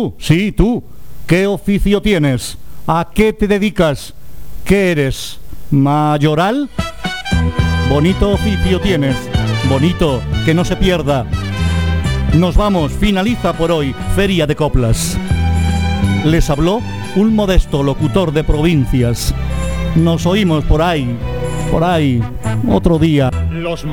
tú, sí, tú. ¿Qué oficio tienes? ¿A qué te dedicas? ¿Qué eres? ¿Mayoral? Bonito oficio tienes. Bonito, que no se pierda. Nos vamos, finaliza por hoy Feria de Coplas. Les habló un modesto locutor de provincias. Nos oímos por ahí, otro día. Los